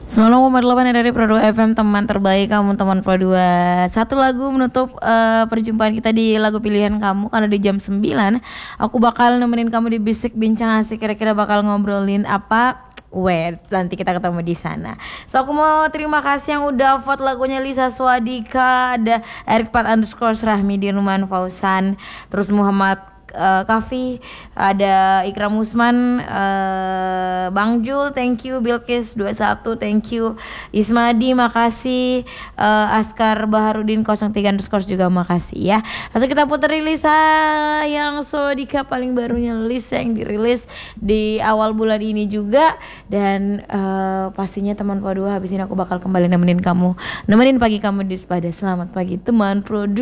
98 dari Pro 2 FM, teman terbaik kamu, teman Pro 2. Satu lagu menutup perjumpaan kita di lagu pilihan kamu. Karena di jam 9 aku bakal nemenin kamu di Bisik Bincang Asik. Kira-kira bakal ngobrolin apa? Nanti kita ketemu di sana. So aku mau terima kasih yang udah vote lagunya Lisa Swadika, ada Eric Pat underscore Rahmi Dirman Fausan, terus Muhammad Kafi, ada Ikram Usman, Bang Jul, thank you, Bilkis 21, thank you, Ismadi, makasih, Askar Baharudin 03 underscore juga makasih ya. Langsung kita putar Lisa yang Sodika paling barunya, Lisa yang dirilis di awal bulan ini juga. Dan pastinya teman Pro 2, habis ini aku bakal kembali nemenin kamu, nemenin pagi kamu di Sepada. Selamat pagi teman Pro 2.